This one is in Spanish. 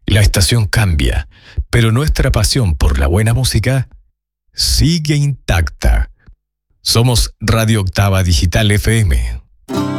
La estación cambia, pero nuestra pasión por la buena música sigue intacta. Somos Radio Octava Digital FM.